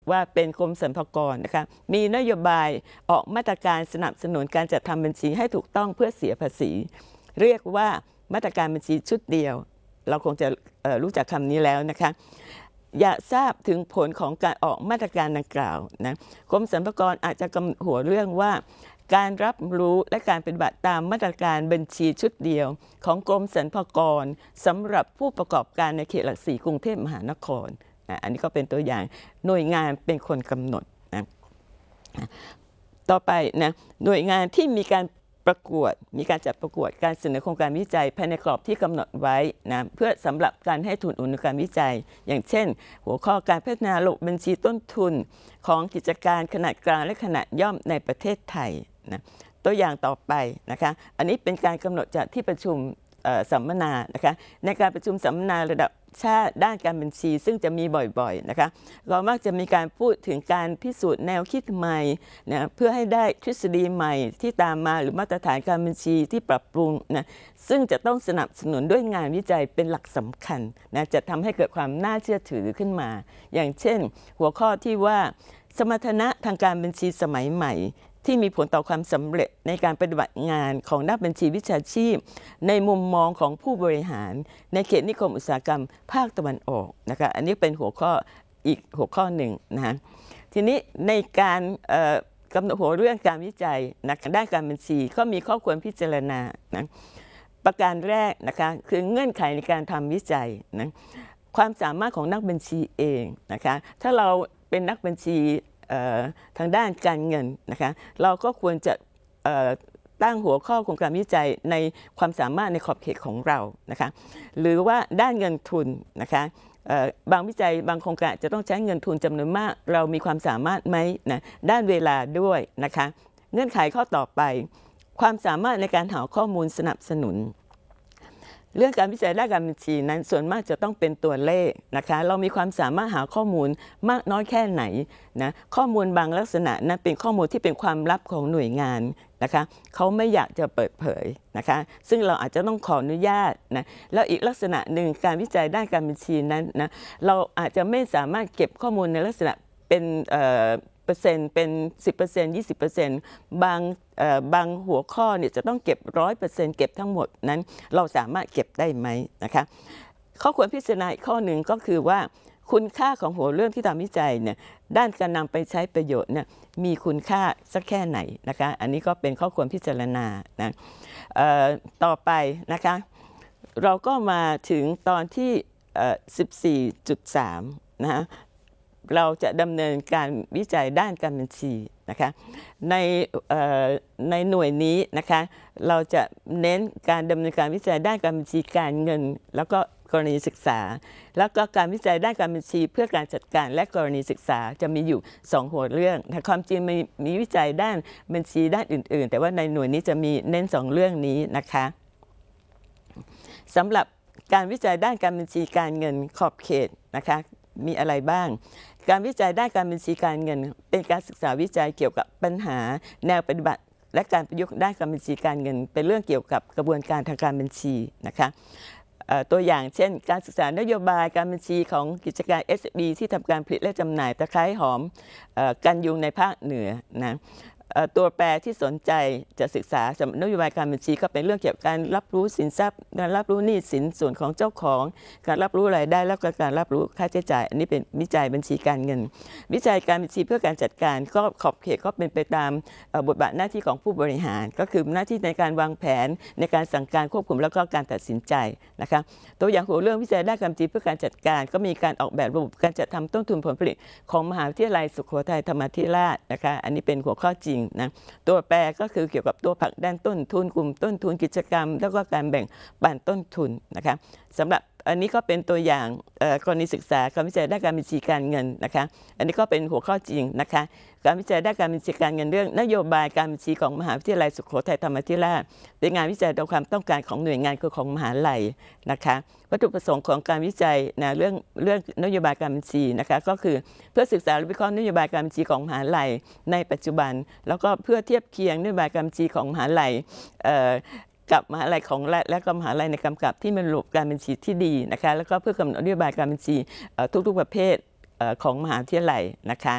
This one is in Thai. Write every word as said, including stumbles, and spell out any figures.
ว่าเป็นกรมสรรพากรนะคะมีนโยบายออกมาตรการสนับสนุนการจัดทำบัญชีให้ถูกต้องเพื่อเสียภาษีเรียกว่ามาตรการบัญชีชุดเดียวเราคงจะรู้จักคำนี้แล้วนะคะอยากทราบถึงผลของการออกมาตรการดังกล่าวนะกรมสรรพากรอาจจะกำหนดหัวเรื่องว่าการรับรู้และการปฏิบัติตามมาตรการบัญชีชุดเดียวของกรมสรรพากรสำหรับผู้ประกอบการในเขตหลักสี่กรุงเทพมหานครอันนี้ก็เป็นตัวอย่างหน่วยงานเป็นคนกำหนดนะต่อไปนะหน่วยงานที่มีการประกวดมีการจัดประกวดการเสนอโครงการวิจัยภายในกรอบที่กำหนดไว้นะเพื่อสำหรับการให้ทุนอุดมการวิจัยอย่างเช่นหัวข้อการพัฒนาระบบบัญชีต้นทุนของกิจการขนาดกลางและขนาดย่อมในประเทศไทยนะตัวอย่างต่อไปนะคะอันนี้เป็นการกำหนดจากที่ประชุมสัมมนานะคะในการประชุมสัมมนาระดับชาติด้านการบัญชีซึ่งจะมีบ่อยๆนะคะเรามักจะมีการพูดถึงการพิสูจน์แนวคิดใหม่นะเพื่อให้ได้ทฤษฎีใหม่ที่ตามมาหรือมาตรฐานการบัญชีที่ปรับปรุงนะซึ่งจะต้องสนับสนุนด้วยงานวิจัยเป็นหลักสำคัญนะจะทำให้เกิดความน่าเชื่อถือขึ้นมาอย่างเช่นหัวข้อที่ว่าสมรรถนะทางการบัญชีสมัยใหม่ที่มีผลต่อความสำเร็จในการปฏิบัติงานของนักบัญชีวิชาชีพในมุมมองของผู้บริหารในเขตนิคมอุตสาหกรรมภาคตะวันออกนะคะอันนี้เป็นหัวข้ออีกหัวข้อหนึ่งนะทีนี้ในการกำหนดหัวเรื่องการวิจัยนะด้านการบัญชีก็มีข้อควรพิจารณานะประการแรกนะคะคือเงื่อนไขในการทำวิจัยนะความสามารถของนักบัญชีเองนะคะถ้าเราเป็นนักบัญชีทางด้านการเงินนะคะเราก็ควรจะตั้งหัวข้อโครงการวิจัยในความสามารถในขอบเขตของเรานะคะหรือว่าด้านเงินทุนนะคะบางวิจัยบางโครงการจะต้องใช้เงินทุนจำนวนมากเรามีความสามารถไหมนะด้านเวลาด้วยนะคะเงื่อนไขข้อต่อไปความสามารถในการหาข้อมูลสนับสนุนเรื่องการวิจัยด้านการบัญชีนั้นส่วนมากจะต้องเป็นตัวเลขนะคะเรามีความสามารถหาข้อมูลมากน้อยแค่ไหนนะข้อมูลบางลักษณะนั้นเป็นข้อมูลที่เป็นความลับของหน่วยงานนะคะเขาไม่อยากจะเปิดเผยนะคะซึ่งเราอาจจะต้องขออนุญาตนะแล้วอีกลักษณะหนึ่งการวิจัยด้านการบัญชีนั้นนะเราอาจจะไม่สามารถเก็บข้อมูลในลักษณะเป็นเปอร์เซ็นต์เป็น สิบเปอร์เซ็นต์ ยี่สิบเปอร์เซ็นต์ บางบางหัวข้อเนี่ยจะต้องเก็บ หนึ่งร้อยเปอร์เซ็นต์ เก็บทั้งหมดนั้นเราสามารถเก็บได้ไหมนะคะข้อควรพิจารณาอีกข้อหนึ่งก็คือว่าคุณค่าของหัวเรื่องที่ทำวิจัยเนี่ยด้านการนำไปใช้ประโยชน์เนี่ยมีคุณค่าสักแค่ไหนนะคะอันนี้ก็เป็นข้อควรพิจารณานะต่อไปนะคะเราก็มาถึงตอนที่ สิบสี่จุดสาม นะคะเราจะดำเนินการวิจัยด้านการบัญชีนะคะในในหน่วยนี้นะคะเราจะเน้นการดำเนินการวิจัยด้านการบัญชีการเงินแล้วก็กรณีศึกษาแล้วก็การวิจัยด้านการบัญชีเพื่อการจัดการและกรณีศึกษาจะมีอยู่สองหัวเรื่องแต่ความจริงมีมีวิจัยด้านบัญชีด้านอื่นๆแต่ว่าในหน่วยนี้จะมีเน้นสองเรื่องนี้นะคะสำหรับการวิจัยด้านการบัญชีการเงินขอบเขตนะคะมีอะไรบ้างการวิจัยด้านการบัญชีการเงินเป็นการศึกษาวิจัยเกี่ยวกับปัญหาแนวปฏิบัติและการประยุกต์ด้านการบัญชีการเงินเป็นเรื่องเกี่ยวกับกระบวนการทางการบัญชีนะคะตัวอย่างเช่นการศึกษานโยบายการบัญชีของกิจการ เอส บี ที่ทำการผลิตและจำหน่ายตะไคร้หอมกันยุงในภาคเหนือนะตัวแปรที่สนใจจะศึกษาสำหรับนโยบายการบัญชีก็เป็นเรื่องเกี่ยวกับการรับรู้สินทรัพย์การรับรู้หนี้สินส่วนของเจ้าของการรับรู้รายได้และการรับรู้ค่าใช้จ่ายอันนี้เป็นวิจัยบัญชีการเงินวิจัยการบัญชีเพื่อการจัดการก็ขอบเขตก็เป็นไปตามบทบาทหน้าที่ของผู้บริหารก็คือหน้าที่ในการวางแผนในการสั่งการควบคุมแล้วก็การตัดสินใจนะคะตัวอย่างหัวเรื่องวิจัยด้านการบัญชีเพื่อการจัดการก็มีการออกแบบระบบการจัดทำต้นทุนผลผลิตของมหาวิทยาลัยสุโขทัยธรรมาธิราชนะคะอันนี้เป็นหัวข้อจริงนะตัวแปรก็คือเกี่ยวกับตัวผลักดันต้นทุนกลุ่มต้นทุนกิจกรรมแล้วก็การแบ่งปันต้นทุนนะคะสำหรับอันนี้ก็เป็นตัวอย่างกรณีศึกษาการวิจัยด้านการบัญชีการเงินนะคะอันนี้ก็เป็นหัวข้อจริงนะคะการวิจัยด้านการบัญชีการเงินเรื่องนโยบายการบัญชีของมหาวิทยาลัยสุโขทัยธรรมาธิราชเป็นงานวิจัยตามความต้องการของหน่วยงานคือของมหาลัยนะคะวัตถุประสงค์ของการวิจัยนะเรื่องเรื่องนโยบายการบัญชีนะคะก็คือเพื่อศึกษาและวิเคราะห์นโยบายการบัญชีของมหาลัยในปัจจุบันแล้วก็เพื่อเทียบเคียงนโยบายการบัญชีของมหาลัยกับมหาลัยของรัฐและก็มหาลัยในกำกับที่มีระบบการบัญชีที่ดีนะคะแล้วก็เพื่อกำหนดนโยบายการบัญชีทุกๆประเภทของมหาวิทยาลัยนะคะ